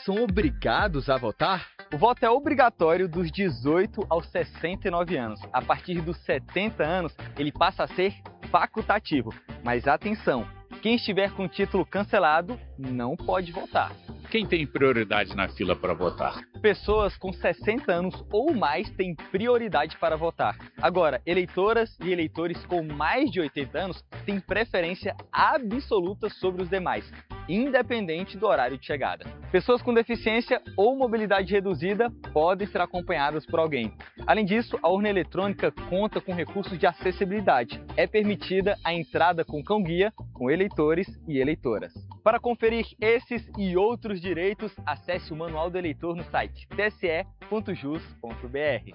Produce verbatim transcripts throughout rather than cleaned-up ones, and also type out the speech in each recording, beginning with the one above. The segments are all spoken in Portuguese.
são obrigados a votar? O voto é obrigatório dos dezoito aos sessenta e nove anos. A partir dos setenta anos, ele passa a ser facultativo. Mas atenção, quem estiver com o título cancelado não pode votar. Quem tem prioridade na fila para votar? Pessoas com sessenta anos ou mais têm prioridade para votar. Agora, eleitoras e eleitores com mais de oitenta anos têm preferência absoluta sobre os demais, independente do horário de chegada. Pessoas com deficiência ou mobilidade reduzida podem ser acompanhadas por alguém. Além disso, a urna eletrônica conta com recursos de acessibilidade. É permitida a entrada com cão-guia com eleitores e eleitoras. Para conferir esses e outros direitos, acesse o Manual do Eleitor no site t s e ponto jus ponto b r.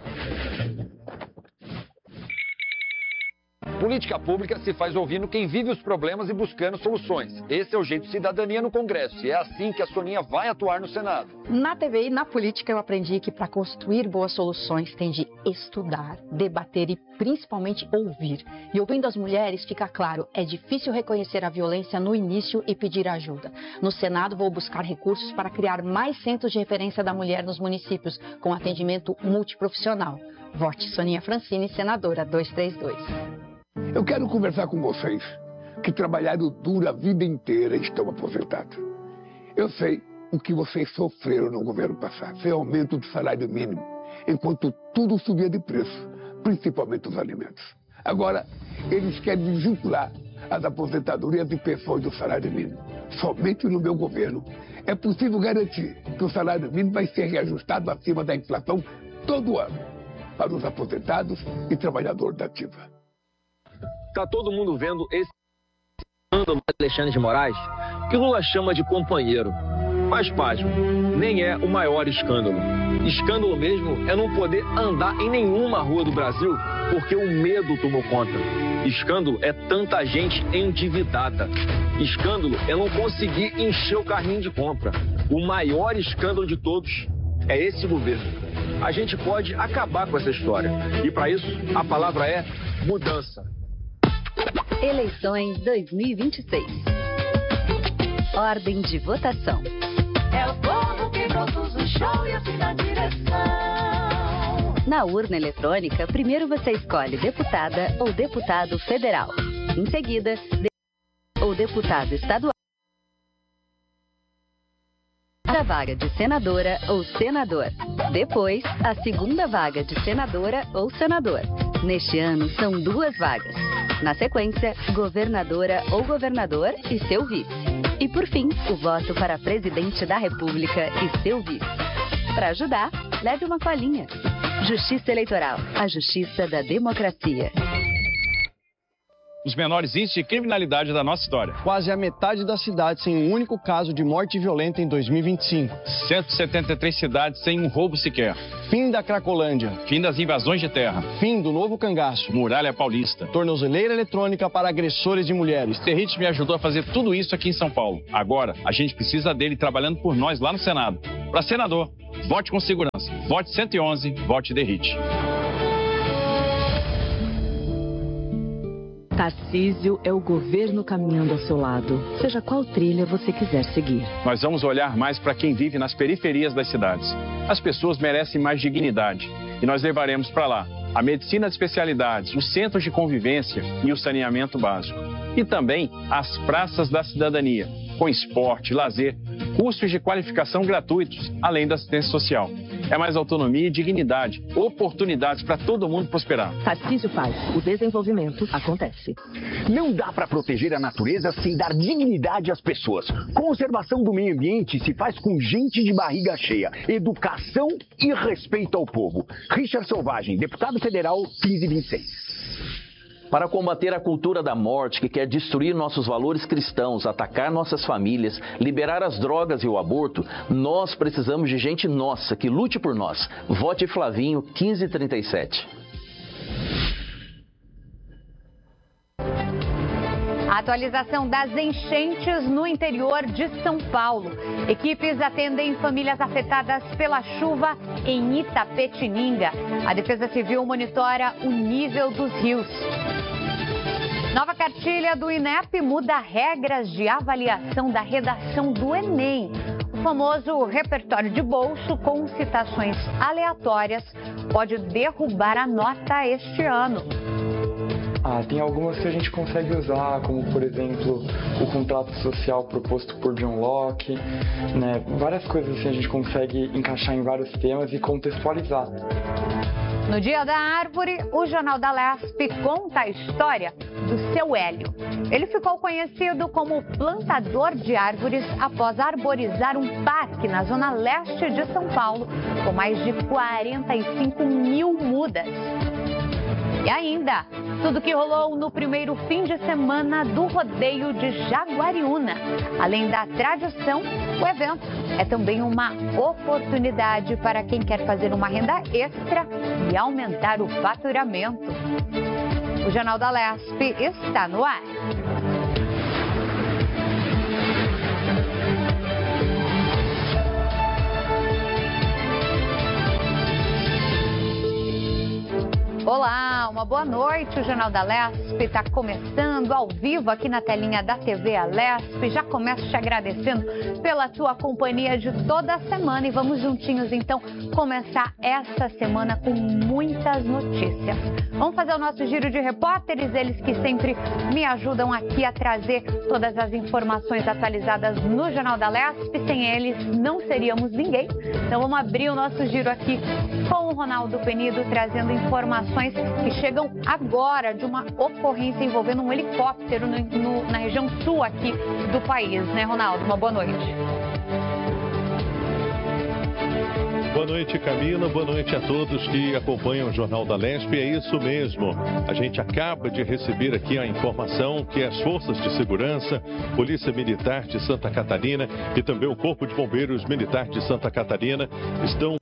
Política pública se faz ouvindo quem vive os problemas e buscando soluções. Esse é o jeito de cidadania no Congresso e é assim que a Soninha vai atuar no Senado. Na T V e na política eu aprendi que para construir boas soluções tem de estudar, debater e principalmente ouvir. E ouvindo as mulheres fica claro, é difícil reconhecer a violência no início e pedir ajuda. No Senado vou buscar recursos para criar mais centros de referência da mulher nos municípios, com atendimento multiprofissional. Vote Soninha Francini, senadora duzentos e trinta e dois. Eu quero conversar com vocês que trabalharam duro a vida inteira e estão aposentados. Eu sei o que vocês sofreram no governo passado, sem aumento do salário mínimo, enquanto tudo subia de preço, principalmente os alimentos. Agora, eles querem desvincular as aposentadorias e pensões do salário mínimo. Somente no meu governo é possível garantir que o salário mínimo vai ser reajustado acima da inflação todo ano para os aposentados e trabalhadores da ativa. Tá todo mundo vendo esse escândalo do Alexandre de Moraes, que Lula chama de companheiro. Mas, pasmo, nem é o maior escândalo. Escândalo mesmo é não poder andar em nenhuma rua do Brasil porque o medo tomou conta. Escândalo é tanta gente endividada. Escândalo é não conseguir encher o carrinho de compra. O maior escândalo de todos é esse governo. A gente pode acabar com essa história. E para isso, a palavra é mudança. Eleições dois mil e vinte e seis. Ordem de votação. É o povo que produz o show e assim na direção. Na urna eletrônica, primeiro você escolhe deputada ou deputado federal. Em seguida, de... ou deputado estadual. A vaga de senadora ou senador. Depois, a segunda vaga de senadora ou senador. Neste ano, são duas vagas. Na sequência, governadora ou governador e seu vice. E por fim, o voto para presidente da República e seu vice. Para ajudar, leve uma colinha. Justiça Eleitoral, a justiça da democracia. Os menores índices de criminalidade da nossa história. Quase a metade da cidade sem um único caso de morte violenta em dois mil e vinte e cinco. cento e setenta e três cidades sem um roubo sequer. Fim da Cracolândia. Fim das invasões de terra. Fim do novo cangaço. Muralha Paulista. Tornozeleira eletrônica para agressores de mulheres. Territe me ajudou a fazer tudo isso aqui em São Paulo. Agora, a gente precisa dele trabalhando por nós lá no Senado. Para senador, vote com segurança. Vote cento e onze, vote Territe. Tarcísio é o governo caminhando ao seu lado, seja qual trilha você quiser seguir. Nós vamos olhar mais para quem vive nas periferias das cidades. As pessoas merecem mais dignidade e nós levaremos para lá a medicina de especialidades, os centros de convivência e o saneamento básico. E também as praças da cidadania, com esporte, lazer, cursos de qualificação gratuitos, além da assistência social. É mais autonomia e dignidade, oportunidades para todo mundo prosperar. Tarcísio faz, o desenvolvimento acontece. Não dá para proteger a natureza sem dar dignidade às pessoas. Conservação do meio ambiente se faz com gente de barriga cheia, educação e respeito ao povo. Richard Selvagem, deputado federal, quinze vinte e seis. Para combater a cultura da morte que quer destruir nossos valores cristãos, atacar nossas famílias, liberar as drogas e o aborto, nós precisamos de gente nossa que lute por nós. Vote Flavinho quinze trinta e sete. A atualização das enchentes no interior de São Paulo. Equipes atendem famílias afetadas pela chuva em Itapetininga. A Defesa Civil monitora o nível dos rios. Nova cartilha do INEP muda regras de avaliação da redação do Enem. O famoso repertório de bolso com citações aleatórias pode derrubar a nota este ano. Ah, tem algumas que a gente consegue usar, como por exemplo o contrato social proposto por John Locke, né? Várias coisas assim a gente consegue encaixar em vários temas e contextualizar. No Dia da Árvore, o Jornal da Lespe conta a história do seu Hélio. Ele ficou conhecido como plantador de árvores após arborizar um parque na zona leste de São Paulo, com mais de quarenta e cinco mil mudas. E ainda, tudo que rolou no primeiro fim de semana do rodeio de Jaguariúna. Além da tradição, o evento é também uma oportunidade para quem quer fazer uma renda extra e aumentar o faturamento. O Jornal da Lespe está no ar. Olá, uma boa noite. O Jornal da Lespe está começando ao vivo aqui na telinha da T V A Lespe. Já começo te agradecendo pela tua companhia de toda a semana e vamos juntinhos então começar essa semana com muitas notícias. Vamos fazer o nosso giro de repórteres, eles que sempre me ajudam aqui a trazer todas as informações atualizadas no Jornal da Lespe. Sem eles não seríamos ninguém. Então vamos abrir o nosso giro aqui com o Ronaldo Penido trazendo informações que chegam agora de uma ocorrência envolvendo um helicóptero no, no, na região sul aqui do país, né, Ronaldo? Uma boa noite. Boa noite, Camila. Boa noite a todos que acompanham o Jornal da Lespe. É isso mesmo. A gente acaba de receber aqui a informação que as Forças de Segurança, Polícia Militar de Santa Catarina e também o Corpo de Bombeiros Militar de Santa Catarina estão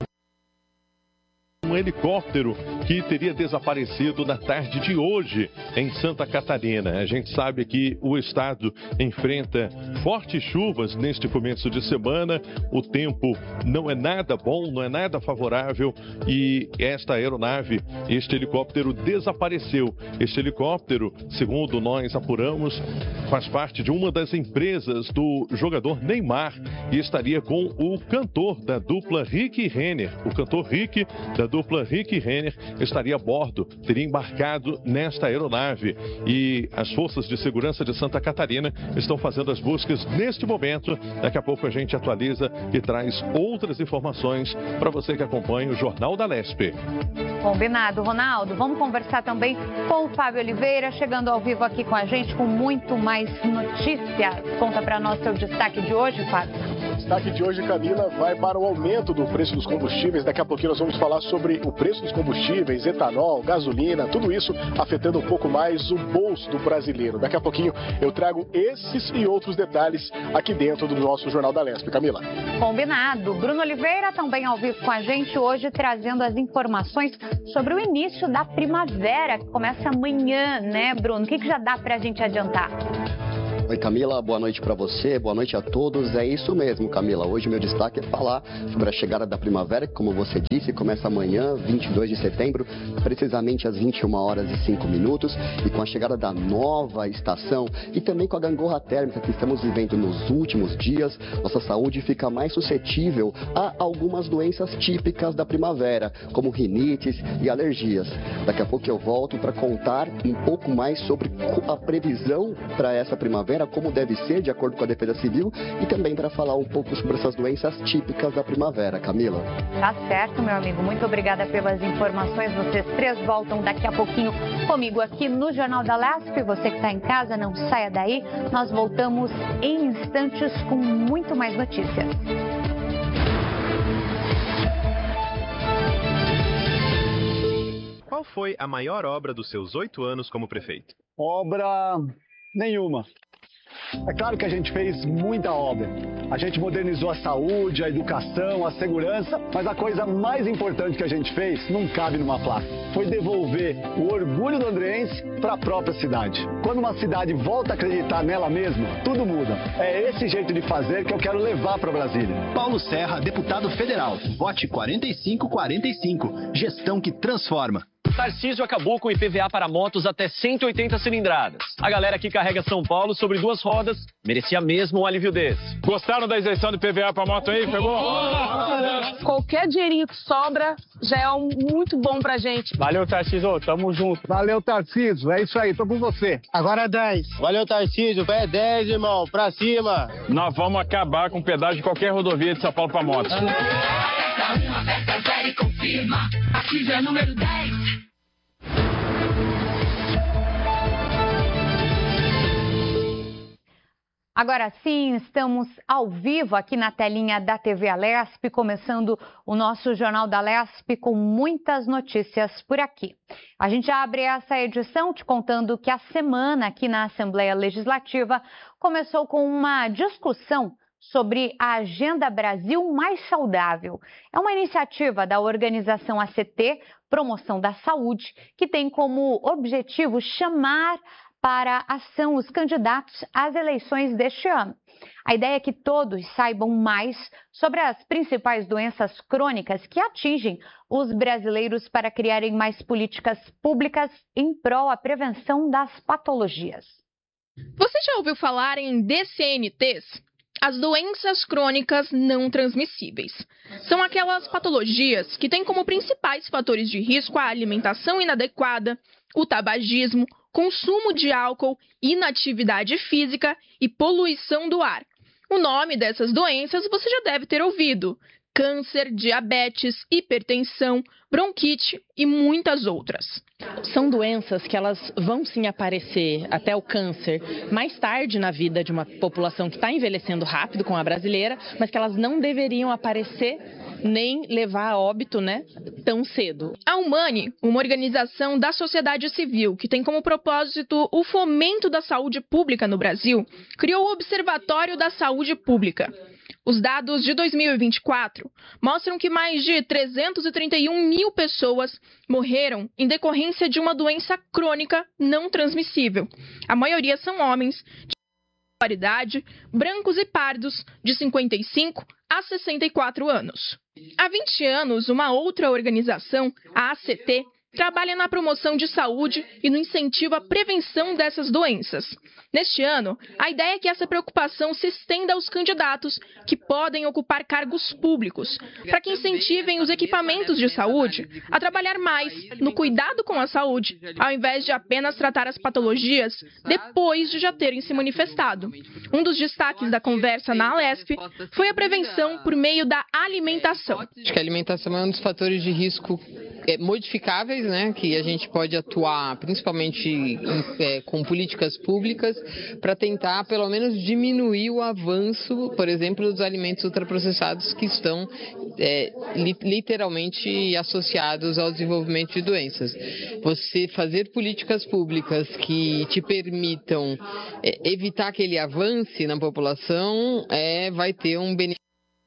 um helicóptero que teria desaparecido na tarde de hoje em Santa Catarina. A gente sabe que o estado enfrenta fortes chuvas neste começo de semana, o tempo não é nada bom, não é nada favorável e esta aeronave, este helicóptero desapareceu. Este helicóptero, segundo nós apuramos, faz parte de uma das empresas do jogador Neymar e estaria com o cantor da dupla Rick Renner. O cantor Rick, da dupla Rick Renner, estaria a bordo, teria embarcado nesta aeronave. E as Forças de Segurança de Santa Catarina estão fazendo as buscas neste momento. Daqui a pouco a gente atualiza e traz outras informações para você que acompanha o Jornal da Lespe. Combinado, Ronaldo. Vamos conversar também com o Fábio Oliveira, chegando ao vivo aqui com a gente com muito mais notícias. Conta para nós seu destaque de hoje, Fábio. O destaque de hoje, Camila, vai para o aumento do preço dos combustíveis. Daqui a pouquinho nós vamos falar sobre o preço dos combustíveis, etanol, gasolina, tudo isso afetando um pouco mais o bolso do brasileiro. Daqui a pouquinho eu trago esses e outros detalhes aqui dentro do nosso Jornal da Lespe. Camila. Combinado. Bruno Oliveira também ao vivo com a gente hoje, trazendo as informações sobre o início da primavera, que começa amanhã, né, Bruno? O que, que já dá para a gente adiantar? Oi, Camila, boa noite para você, boa noite a todos. É isso mesmo, Camila. Hoje o meu destaque é falar sobre a chegada da primavera, que, como você disse, começa amanhã, vinte e dois de setembro, precisamente às vinte e uma horas e cinco minutos. E com a chegada da nova estação e também com a gangorra térmica que estamos vivendo nos últimos dias, nossa saúde fica mais suscetível a algumas doenças típicas da primavera, como rinites e alergias. Daqui a pouco eu volto para contar um pouco mais sobre a previsão para essa primavera, como deve ser, de acordo com a Defesa Civil, e também para falar um pouco sobre essas doenças típicas da primavera. Camila. Tá certo, meu amigo. Muito obrigada pelas informações. Vocês três voltam daqui a pouquinho comigo aqui no Jornal da Lespe. Você que está em casa, não saia daí. Nós voltamos em instantes com muito mais notícias. Qual foi a maior obra dos seus oito anos como prefeito? Obra nenhuma. É claro que a gente fez muita obra. A gente modernizou a saúde, a educação, a segurança, mas a coisa mais importante que a gente fez não cabe numa placa. Foi devolver o orgulho do andreense para a própria cidade. Quando uma cidade volta a acreditar nela mesma, tudo muda. É esse jeito de fazer que eu quero levar para Brasília. Paulo Serra, deputado federal. Vote quarenta e cinco quarenta e cinco. Gestão que transforma. Tarcísio acabou com o I P V A para motos até cento e oitenta cilindradas. A galera que carrega São Paulo sobre duas rodas merecia mesmo um alívio desse. Gostaram da isenção do I P V A para moto aí? Pegou? Qualquer dinheirinho que sobra já é um muito bom pra gente. Valeu, Tarcísio. Tamo junto. Valeu, Tarcísio. É isso aí, tô com você. Agora é dez. Valeu, Tarcísio. É dez, irmão. Pra cima. Nós vamos acabar com o pedágio de qualquer rodovia de São Paulo para moto. Uma festa séria e confirma. Aqui é número dez. Agora sim, estamos ao vivo aqui na telinha da T V Alesp, começando o nosso Jornal da Alesp com muitas notícias por aqui. A gente abre essa edição te contando que a semana aqui na Assembleia Legislativa começou com uma discussão sobre a Agenda Brasil Mais Saudável. É uma iniciativa da organização A C T, Promoção da Saúde, que tem como objetivo chamar para ação os candidatos às eleições deste ano. A ideia é que todos saibam mais sobre as principais doenças crônicas que atingem os brasileiros para criarem mais políticas públicas em prol à prevenção das patologias. Você já ouviu falar em D C N Ts? As doenças crônicas não transmissíveis. São aquelas patologias que têm como principais fatores de risco a alimentação inadequada, o tabagismo, consumo de álcool, inatividade física e poluição do ar. O nome dessas doenças você já deve ter ouvido: câncer, diabetes, hipertensão, bronquite e muitas outras. São doenças que elas vão sim aparecer, até o câncer, mais tarde na vida de uma população que está envelhecendo rápido, como a brasileira, mas que elas não deveriam aparecer nem levar a óbito, né, tão cedo. A Humane, uma organização da sociedade civil que tem como propósito o fomento da saúde pública no Brasil, criou o Observatório da Saúde Pública. Os dados de dois mil e vinte e quatro mostram que mais de trezentos e trinta e um mil pessoas morreram em decorrência de uma doença crônica não transmissível. A maioria são homens de idade, brancos e pardos, de cinquenta e cinco a sessenta e quatro anos. Há vinte anos, uma outra organização, a A C T, trabalha na promoção de saúde e no incentivo à prevenção dessas doenças. Neste ano, a ideia é que essa preocupação se estenda aos candidatos que podem ocupar cargos públicos, para que incentivem os equipamentos de saúde a trabalhar mais no cuidado com a saúde, ao invés de apenas tratar as patologias depois de já terem se manifestado. Um dos destaques da conversa na Alesp foi a prevenção por meio da alimentação. Acho que a alimentação é um dos fatores de risco modificáveis, né, que a gente pode atuar principalmente em, é, com políticas públicas para tentar pelo menos diminuir o avanço, por exemplo, dos alimentos ultraprocessados que estão é, li, literalmente associados ao desenvolvimento de doenças. Você fazer políticas públicas que te permitam é, evitar que ele avance na população é, vai ter um benefício.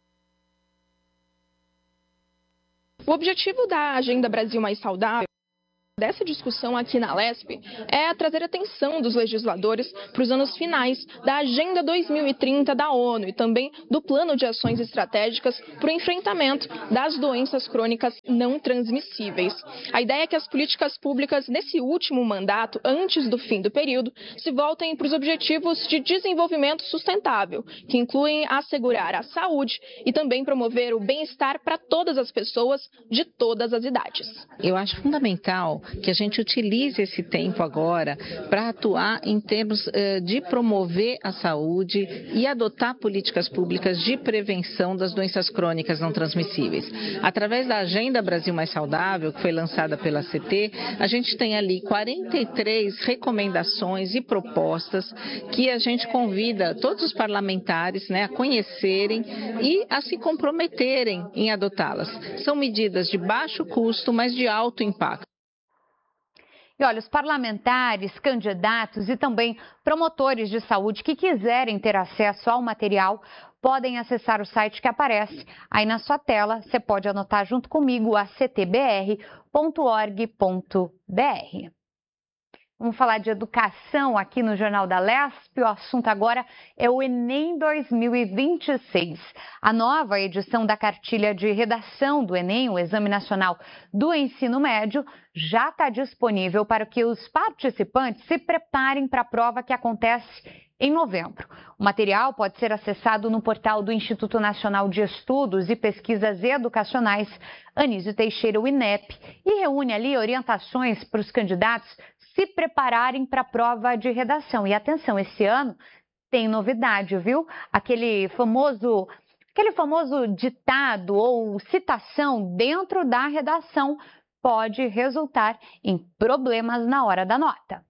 O objetivo da Agenda Brasil Mais Saudável, dessa discussão aqui na Alesp, é trazer atenção dos legisladores para os anos finais da Agenda dois mil e trinta da ONU e também do Plano de Ações Estratégicas para o enfrentamento das doenças crônicas não transmissíveis. A ideia é que as políticas públicas nesse último mandato, antes do fim do período, se voltem para os objetivos de desenvolvimento sustentável, que incluem assegurar a saúde e também promover o bem-estar para todas as pessoas de todas as idades. Eu acho fundamental que a gente utilize esse tempo agora para atuar em termos uh, de promover a saúde e adotar políticas públicas de prevenção das doenças crônicas não transmissíveis. Através da Agenda Brasil Mais Saudável, que foi lançada pela A C T, a gente tem ali quarenta e três recomendações e propostas que a gente convida todos os parlamentares, né, a conhecerem e a se comprometerem em adotá-las. São medidas de baixo custo, mas de alto impacto. E olha, os parlamentares, candidatos e também promotores de saúde que quiserem ter acesso ao material podem acessar o site que aparece aí na sua tela. Você pode anotar junto comigo, a c t b r ponto org ponto b r. Vamos falar de educação aqui no Jornal da Alesp. O assunto agora é o Enem dois mil e vinte e seis. A nova edição da cartilha de redação do Enem, o Exame Nacional do Ensino Médio, já está disponível para que os participantes se preparem para a prova que acontece em novembro. O material pode ser acessado no portal do Instituto Nacional de Estudos e Pesquisas Educacionais, Anísio Teixeira, o INEP, e reúne ali orientações para os candidatos se prepararem para a prova de redação. E atenção, esse ano tem novidade, viu? Aquele famoso, aquele famoso ditado ou citação dentro da redação pode resultar em problemas na hora da nota.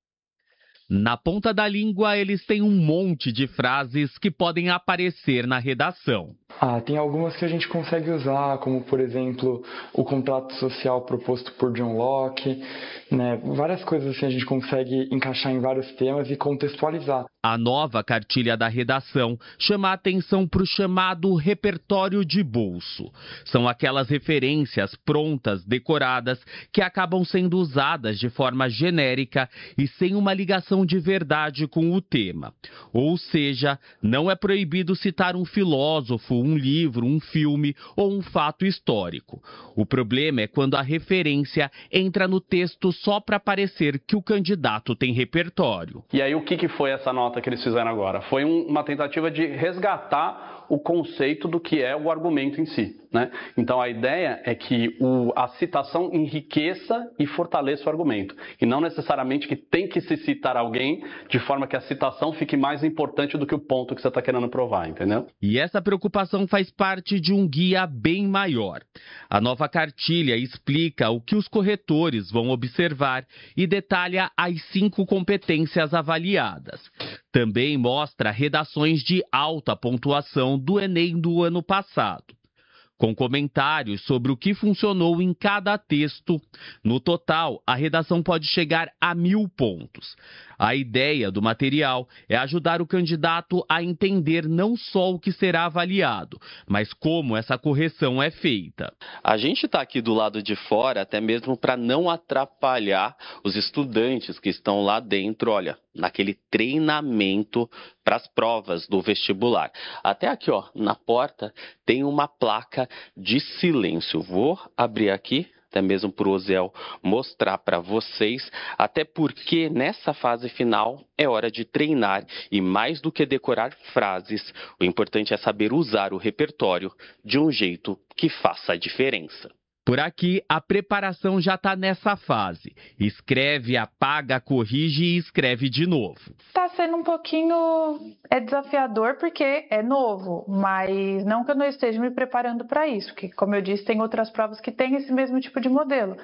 Na ponta da língua, eles têm um monte de frases que podem aparecer na redação. Ah, tem algumas que a gente consegue usar, como, por exemplo, o contrato social proposto por John Locke, né? Várias coisas assim a gente consegue encaixar em vários temas e contextualizar. A nova cartilha da redação chama a atenção para o chamado repertório de bolso. São aquelas referências prontas, decoradas, que acabam sendo usadas de forma genérica e sem uma ligação de verdade com o tema. Ou seja, não é proibido citar um filósofo, um livro, um filme ou um fato histórico. O problema é quando a referência entra no texto só para parecer que o candidato tem repertório. E aí o que, que foi essa nota que eles fizeram agora? Foi um, uma tentativa de resgatar o conceito do que é o argumento em si, né? Então a ideia é que o, a citação enriqueça e fortaleça o argumento, e não necessariamente que tem que se citar alguém de forma que a citação fique mais importante do que o ponto que você está querendo provar, entendeu? E essa preocupação faz parte de um guia bem maior. A nova cartilha explica o que os corretores vão observar e detalha as cinco competências avaliadas. Também mostra redações de alta pontuação do Enem do ano passado, com comentários sobre o que funcionou em cada texto. No total, a redação pode chegar a mil pontos. A ideia do material é ajudar o candidato a entender não só o que será avaliado, mas como essa correção é feita. A gente está aqui do lado de fora até mesmo para não atrapalhar os estudantes que estão lá dentro, olha, naquele treinamento para as provas do vestibular. Até aqui, ó, na porta tem uma placa de silêncio. Vou abrir aqui, até mesmo para o Ozel mostrar para vocês, até porque nessa fase final é hora de treinar e mais do que decorar frases, o importante é saber usar o repertório de um jeito que faça a diferença. Por aqui, a preparação já está nessa fase. Escreve, apaga, corrige e escreve de novo. Está sendo um pouquinho é desafiador porque é novo, mas não que eu não esteja me preparando para isso, porque, como eu disse, tem outras provas que têm esse mesmo tipo de modelo.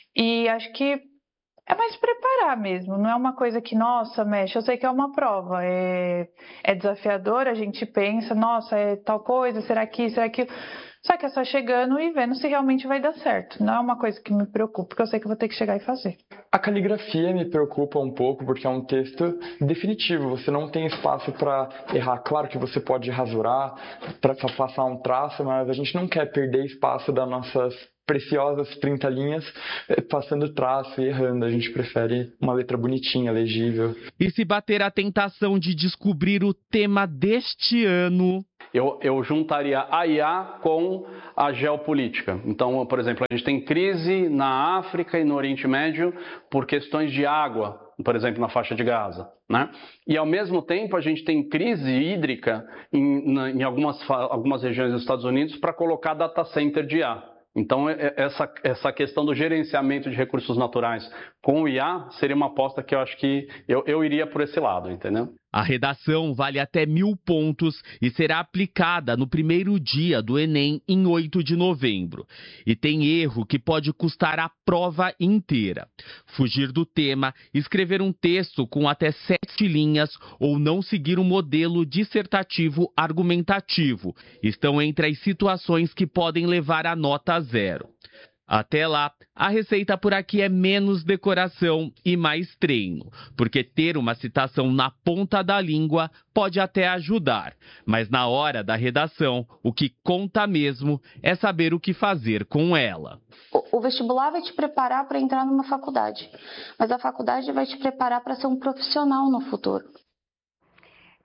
E acho que é mais preparar mesmo, não é uma coisa que, nossa, mexe, eu sei que é uma prova, é, é desafiador, a gente pensa, nossa, é tal coisa, será que, será que... Só que é só chegando e vendo se realmente vai dar certo. Não é uma coisa que me preocupa, porque eu sei que eu vou ter que chegar e fazer. A caligrafia me preocupa um pouco, porque é um texto definitivo. Você não tem espaço para errar. Claro que você pode rasurar, para passar um traço, mas a gente não quer perder espaço das nossas preciosas trinta linhas passando traço e errando. A gente prefere uma letra bonitinha, legível. E se bater a tentação de descobrir o tema deste ano... Eu, eu juntaria a I A com a geopolítica. Então, por exemplo, a gente tem crise na África e no Oriente Médio por questões de água, por exemplo, na faixa de Gaza, né? E, ao mesmo tempo, a gente tem crise hídrica em, na, em algumas, algumas regiões dos Estados Unidos para colocar data center de I A. Então, essa, essa questão do gerenciamento de recursos naturais com o I A seria uma aposta que eu acho que eu, eu iria por esse lado, entendeu? A redação vale até mil pontos e será aplicada no primeiro dia do Enem, em oito de novembro. E tem erro que pode custar a prova inteira. Fugir do tema, escrever um texto com até sete linhas ou não seguir um modelo dissertativo argumentativo estão entre as situações que podem levar a nota zero. Até lá, a receita por aqui é menos decoração e mais treino, porque ter uma citação na ponta da língua pode até ajudar, mas na hora da redação, o que conta mesmo é saber o que fazer com ela. O vestibular vai te preparar para entrar numa faculdade, mas a faculdade vai te preparar para ser um profissional no futuro.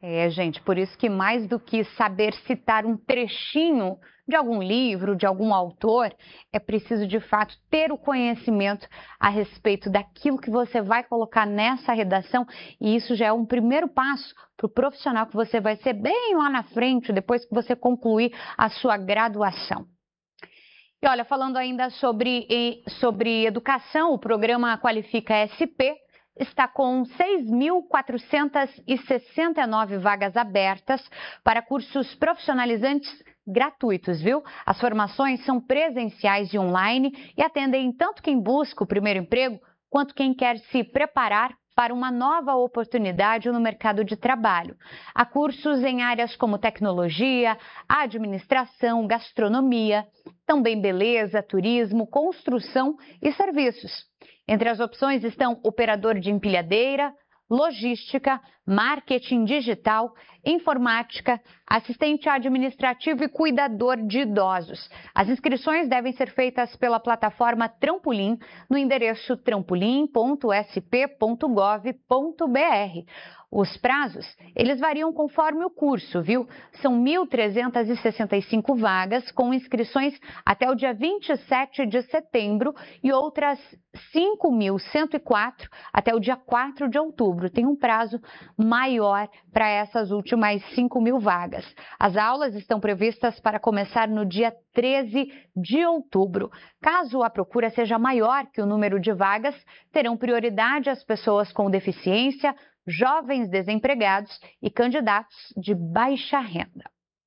É, gente, por isso que mais do que saber citar um trechinho de algum livro, de algum autor, é preciso de fato ter o conhecimento a respeito daquilo que você vai colocar nessa redação, e isso já é um primeiro passo para o profissional que você vai ser bem lá na frente, depois que você concluir a sua graduação. E olha, falando ainda sobre, sobre educação, o programa Qualifica S P está com seis mil quatrocentas e sessenta e nove vagas abertas para cursos profissionalizantes gratuitos, viu? As formações são presenciais e online e atendem tanto quem busca o primeiro emprego quanto quem quer se preparar para uma nova oportunidade no mercado de trabalho. Há cursos em áreas como tecnologia, administração, gastronomia, também beleza, turismo, construção e serviços. Entre as opções estão operador de empilhadeira, logística, marketing digital, informática, assistente administrativo e cuidador de idosos. As inscrições devem ser feitas pela plataforma Trampolim no endereço trampolim ponto s p ponto gov ponto b r. Os prazos, eles variam conforme o curso, viu? São mil trezentas e sessenta e cinco vagas, com inscrições até o dia vinte e sete de setembro e outras cinco mil cento e quatro até o dia quatro de outubro. Tem um prazo maior para essas últimas cinco mil vagas. As aulas estão previstas para começar no dia treze de outubro. Caso a procura seja maior que o número de vagas, terão prioridade as pessoas com deficiência, jovens desempregados e candidatos de baixa renda.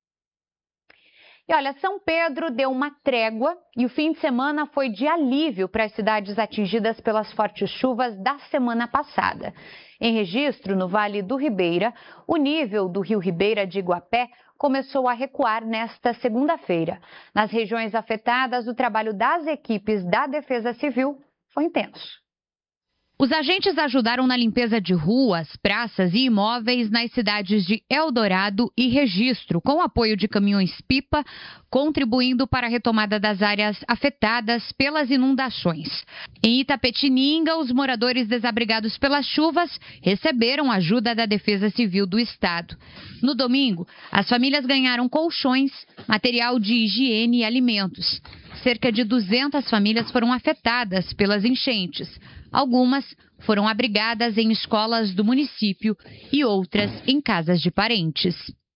E olha, São Pedro deu uma trégua e o fim de semana foi de alívio para as cidades atingidas pelas fortes chuvas da semana passada. Em registro, no Vale do Ribeira, o nível do rio Ribeira de Iguapé começou a recuar nesta segunda-feira. Nas regiões afetadas, o trabalho das equipes da Defesa Civil foi intenso. Os agentes ajudaram na limpeza de ruas, praças e imóveis nas cidades de Eldorado e Registro, com o apoio de caminhões-pipa, contribuindo para a retomada das áreas afetadas pelas inundações. Em Itapetininga, os moradores desabrigados pelas chuvas receberam ajuda da Defesa Civil do Estado. No domingo, as famílias ganharam colchões, material de higiene e alimentos. Cerca de duzentas famílias foram afetadas pelas enchentes. Algumas foram abrigadas em escolas do município e outras em casas de parentes.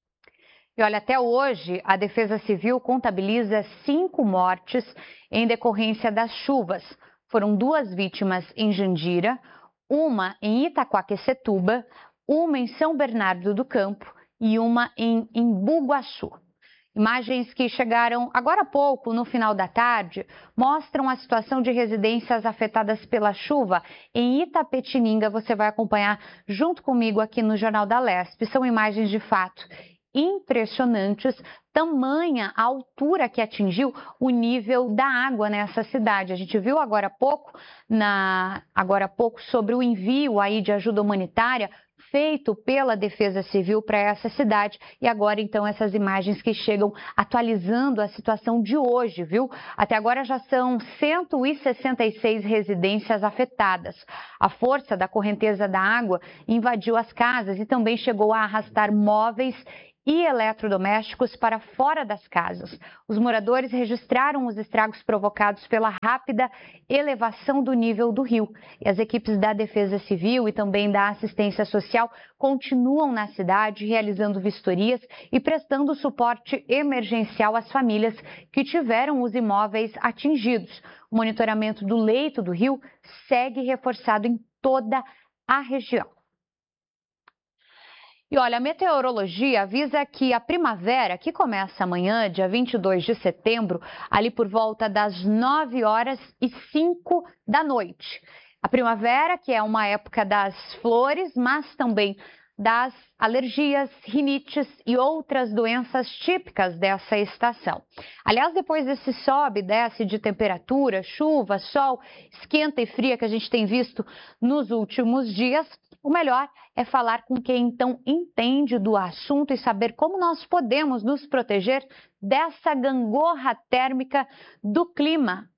E olha, até hoje, a Defesa Civil contabiliza cinco mortes em decorrência das chuvas. Foram duas vítimas em Jandira, uma em Itaquaquecetuba, uma em São Bernardo do Campo e uma em Embu-Guaçu. Imagens que chegaram agora há pouco, no final da tarde, mostram a situação de residências afetadas pela chuva em Itapetininga. Você vai acompanhar junto comigo aqui no Jornal da Lespe. São imagens de fato impressionantes, tamanha a altura que atingiu o nível da água nessa cidade. A gente viu agora há pouco, na, agora há pouco sobre o envio aí de ajuda humanitária feito pela Defesa Civil para essa cidade, e agora então essas imagens que chegam atualizando a situação de hoje, viu? Até agora já são cento e sessenta e seis residências afetadas. A força da correnteza da água invadiu as casas e também chegou a arrastar móveis e eletrodomésticos para fora das casas. Os moradores registraram os estragos provocados pela rápida elevação do nível do rio. E as equipes da Defesa Civil e também da Assistência Social continuam na cidade realizando vistorias e prestando suporte emergencial às famílias que tiveram os imóveis atingidos. O monitoramento do leito do rio segue reforçado em toda a região. E olha, a meteorologia avisa que a primavera, que começa amanhã, dia vinte e dois de setembro, ali por volta das nove horas e cinco da noite. A primavera, que é uma época das flores, mas também das alergias, rinites e outras doenças típicas dessa estação. Aliás, depois desse sobe e desce de temperatura, chuva, sol, esquenta e fria que a gente tem visto nos últimos dias, o melhor é falar com quem então entende do assunto e saber como nós podemos nos proteger dessa gangorra térmica do clima.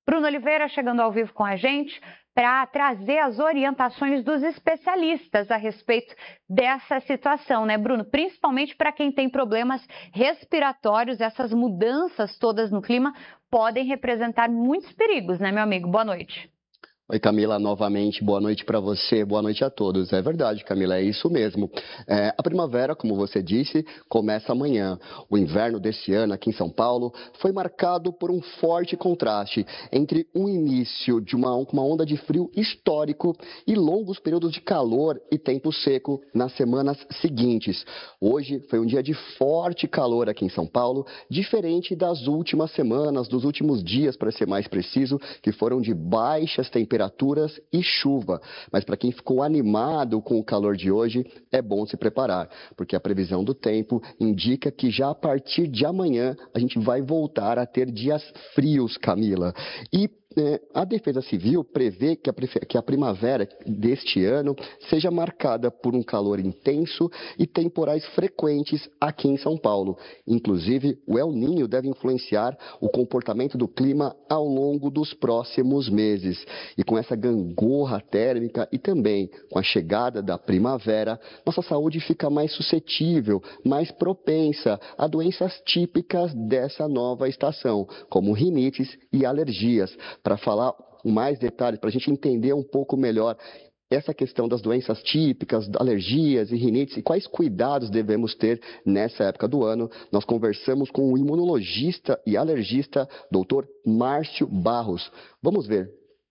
Bruno Oliveira chegando ao vivo com a gente para trazer as orientações dos especialistas a respeito dessa situação, né, Bruno? Principalmente para quem tem problemas respiratórios, essas mudanças todas no clima podem representar muitos perigos, né, meu amigo? Boa noite. Oi, Camila, novamente, boa noite para você, boa noite a todos. É verdade, Camila, é isso mesmo. É, a primavera, como você disse, começa amanhã. O inverno desse ano aqui em São Paulo foi marcado por um forte contraste entre um início de uma, uma onda de frio histórico e longos períodos de calor e tempo seco nas semanas seguintes. Hoje foi um dia de forte calor aqui em São Paulo, diferente das últimas semanas, dos últimos dias, para ser mais preciso, que foram de baixas temperaturas. temperaturas e chuva. Mas para quem ficou animado com o calor de hoje, é bom se preparar, porque a previsão do tempo indica que já a partir de amanhã a gente vai voltar a ter dias frios, Camila. E É, a Defesa Civil prevê que a, que a primavera deste ano seja marcada por um calor intenso e temporais frequentes aqui em São Paulo. Inclusive, o El Niño deve influenciar o comportamento do clima ao longo dos próximos meses. E com essa gangorra térmica e também com a chegada da primavera, nossa saúde fica mais suscetível, mais propensa a doenças típicas dessa nova estação, como rinites e alergias. Para falar mais detalhes, para a gente entender um pouco melhor essa questão das doenças típicas, alergias e rinites e quais cuidados devemos ter nessa época do ano, nós conversamos com o imunologista e alergista doutor Márcio Barros. Vamos ver.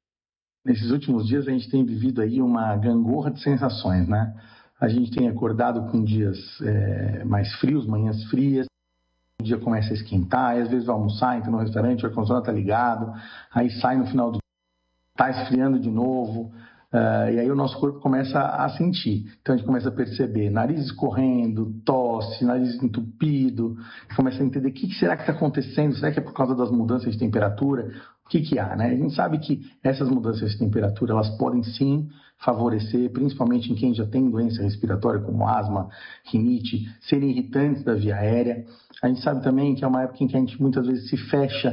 Nesses últimos dias a gente tem vivido aí uma gangorra de sensações, né? A gente tem acordado com dias é, mais frios, manhãs frias. O dia começa a esquentar, e às vezes vai almoçar, entra no restaurante, o ar-condicionado está ligado, aí sai no final do dia, está esfriando de novo, uh, e aí o nosso corpo começa a sentir. Então a gente começa a perceber nariz escorrendo, tosse, nariz entupido, começa a entender o que será que está acontecendo, será que é por causa das mudanças de temperatura? O que que há, né? A gente sabe que essas mudanças de temperatura, elas podem sim favorecer, principalmente em quem já tem doença respiratória, como asma, rinite, serem irritantes da via aérea. A gente sabe também que é uma época em que a gente muitas vezes se fecha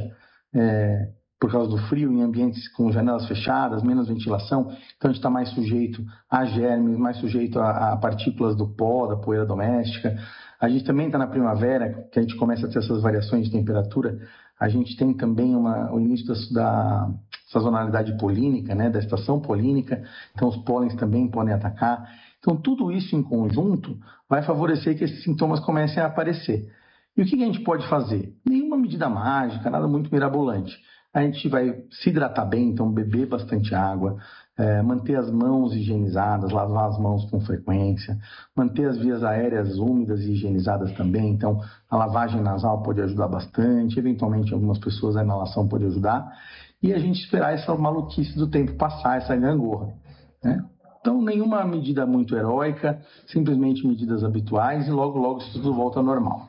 é, por causa do frio, em ambientes com janelas fechadas, menos ventilação, então a gente está mais sujeito a germes, mais sujeito a, a partículas do pó, da poeira doméstica. A gente também está na primavera, que a gente começa a ter essas variações de temperatura. A gente tem também uma, o início da, da sazonalidade polínica, né, da estação polínica, então os pólens também podem atacar. Então tudo isso em conjunto vai favorecer que esses sintomas comecem a aparecer. E o que a gente pode fazer? Nenhuma medida mágica, nada muito mirabolante. A gente vai se hidratar bem, então beber bastante água, é, manter as mãos higienizadas, lavar as mãos com frequência, manter as vias aéreas úmidas e higienizadas também, então a lavagem nasal pode ajudar bastante, eventualmente algumas pessoas a inalação pode ajudar, e a gente esperar essa maluquice do tempo passar, essa gangorra, né? Então nenhuma medida muito heróica, simplesmente medidas habituais e logo logo isso tudo volta ao normal.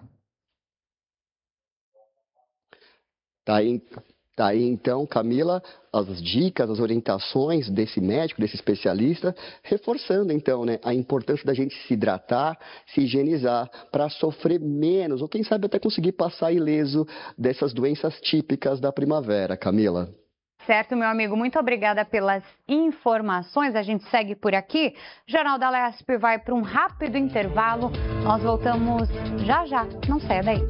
Tá aí, tá aí então, Camila, as dicas, as orientações desse médico, desse especialista, reforçando então, né, a importância da gente se hidratar, se higienizar, para sofrer menos, ou quem sabe até conseguir passar ileso dessas doenças típicas da primavera, Camila. Certo, meu amigo, muito obrigada pelas informações. A gente segue por aqui. O Jornal da Lesp vai para um rápido intervalo. Nós voltamos já já. Não saia daí.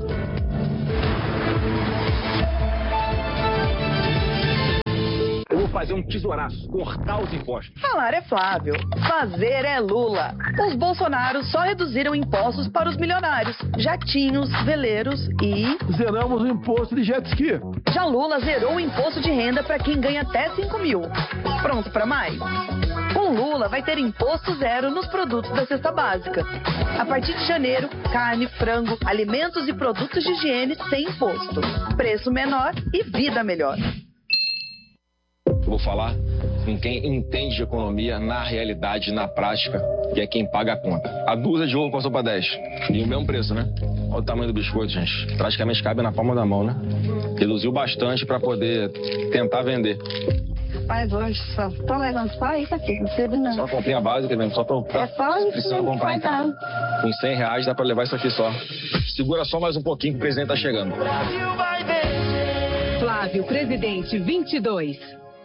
Eu vou fazer um tesouraço, cortar os impostos. Falar é Flávio, fazer é Lula. Os Bolsonaros só reduziram impostos para os milionários, jatinhos, veleiros e... Zeramos o imposto de jet ski. Já Lula zerou o imposto de renda para quem ganha até cinco mil. Pronto para mais? Com Lula vai ter imposto zero nos produtos da cesta básica. A partir de janeiro, carne, frango, alimentos e produtos de higiene sem imposto. Preço menor e vida melhor. Eu vou falar com quem entende de economia na realidade, na prática, que é quem paga a conta. A dúzia de ovo passou para dez. E o mesmo preço, né? Olha o tamanho do biscoito, gente. Praticamente cabe na palma da mão, né? Reduziu bastante para poder tentar vender. Rapaz, hoje só tô levando só isso aqui, não teve não. Só comprei a básica mesmo, só pra... É só isso, precisa comprar então. Com cem reais dá para levar isso aqui só. Segura só mais um pouquinho que o presidente tá chegando. Flávio, Otávio Presidente vinte e dois.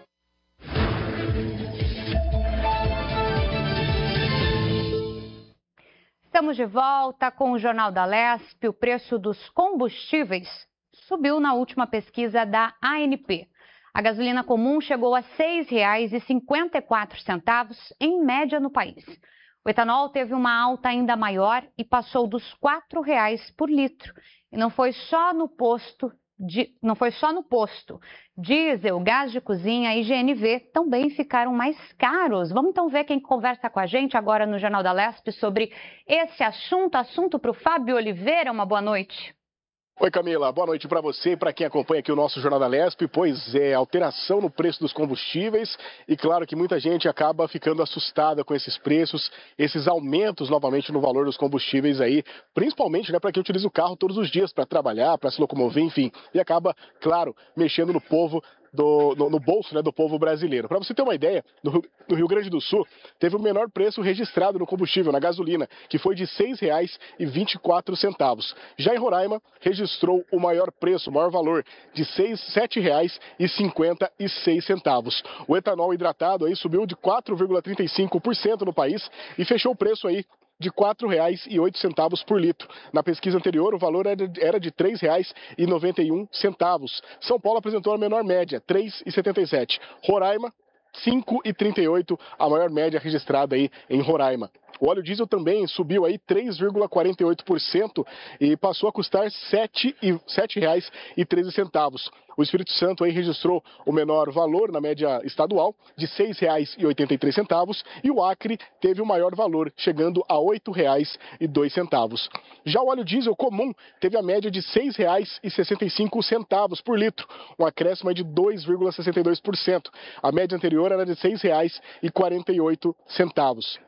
Estamos de volta com o Jornal da Lespe. O preço dos combustíveis subiu na última pesquisa da A N P. A gasolina comum chegou a seis reais e cinquenta e quatro centavos em média no país. O etanol teve uma alta ainda maior e passou dos quatro reais por litro. E não foi só no posto, de, não foi só no posto. Diesel, gás de cozinha e G N V também ficaram mais caros. Vamos então ver quem conversa com a gente agora no Jornal da Lespe sobre esse assunto. Assunto para o Fábio Oliveira. Uma boa noite. Oi, Camila. Boa noite para você e para quem acompanha aqui o nosso Jornal da Lespe. Pois é, alteração no preço dos combustíveis e claro que muita gente acaba ficando assustada com esses preços, esses aumentos novamente no valor dos combustíveis aí, principalmente, né, para quem utiliza o carro todos os dias para trabalhar, para se locomover, enfim, e acaba, claro, mexendo no povo. Do, no, no bolso, né, do povo brasileiro. Para você ter uma ideia, no Rio, no Rio Grande do Sul teve o menor preço registrado no combustível, na gasolina, que foi de seis reais e vinte e quatro centavos. Já em Roraima, registrou o maior preço, o maior valor, de sete reais e cinquenta e seis centavos. O etanol hidratado aí subiu de quatro vírgula trinta e cinco por cento no país e fechou o preço aí de quatro reais e oito centavos por litro. Na pesquisa anterior, o valor era de três reais e noventa e um centavos. São Paulo apresentou a menor média, três reais e setenta e sete centavos. Roraima, cinco reais e trinta e oito centavos, a maior média registrada aí em Roraima. O óleo diesel também subiu aí três vírgula quarenta e oito por cento e passou a custar sete reais e treze centavos. O Espírito Santo aí registrou o menor valor na média estadual, de seis reais e oitenta e três centavos, e o Acre teve o maior valor, chegando a oito reais e dois centavos. Já o óleo diesel comum teve a média de seis reais e sessenta e cinco centavos por litro, um acréscimo de dois vírgula sessenta e dois por cento. A média anterior era de seis reais e quarenta e oito centavos.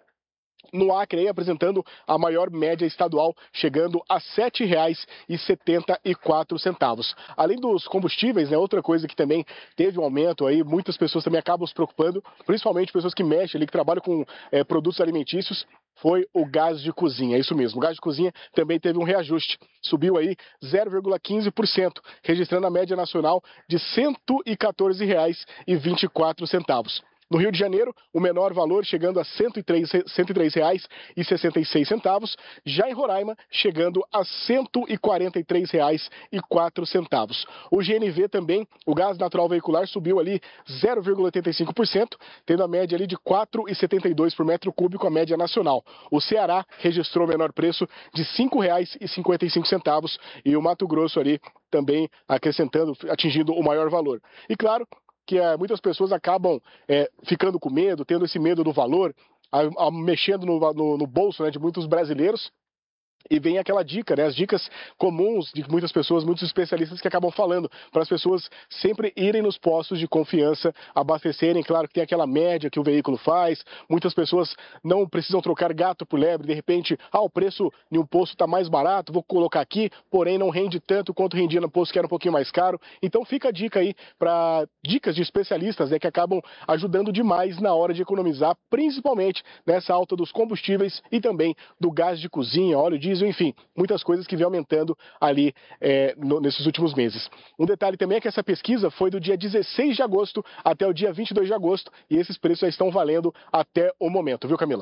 No Acre, aí, apresentando a maior média estadual, chegando a sete reais e setenta e quatro centavos. Além dos combustíveis, né, outra coisa que também teve um aumento, aí, muitas pessoas também acabam se preocupando, principalmente pessoas que mexem ali, que trabalham com é, produtos alimentícios, foi o gás de cozinha, é isso mesmo. O gás de cozinha também teve um reajuste, subiu aí zero vírgula quinze por cento, registrando a média nacional de cento e quatorze reais e vinte e quatro centavos. No Rio de Janeiro, o menor valor chegando a cento e três reais e sessenta e seis centavos, já em Roraima, chegando a cento e quarenta e três reais e quatro centavos. O G N V também, o gás natural veicular, subiu ali zero vírgula oitenta e cinco por cento, tendo a média ali de quatro reais e setenta e dois centavos por metro cúbico, a média nacional. O Ceará registrou o menor preço de cinco reais e cinquenta e cinco centavos e o Mato Grosso ali também acrescentando, atingindo o maior valor. E claro, que é, muitas pessoas acabam é, ficando com medo, tendo esse medo do valor, a, a, mexendo no, no, no bolso, né, de muitos brasileiros. E vem aquela dica, né, as dicas comuns de muitas pessoas, muitos especialistas que acabam falando, para as pessoas sempre irem nos postos de confiança, abastecerem. Claro que tem aquela média que o veículo faz, muitas pessoas não precisam trocar gato por lebre, de repente, ah, o preço em um posto está mais barato, vou colocar aqui, porém não rende tanto quanto rendia no posto que era um pouquinho mais caro. Então fica a dica aí para dicas de especialistas, né, que acabam ajudando demais na hora de economizar, principalmente nessa alta dos combustíveis e também do gás de cozinha, óleo de diesel, enfim, muitas coisas que vem aumentando ali é, no, nesses últimos meses. Um detalhe também é que essa pesquisa foi do dia dezesseis de agosto até o dia vinte e dois de agosto e esses preços já estão valendo até o momento, viu, Camila?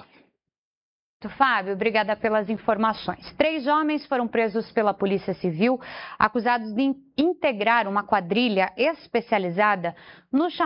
Fábio, obrigada pelas informações. Três homens foram presos pela Polícia Civil, acusados de integrar uma quadrilha especializada no chamado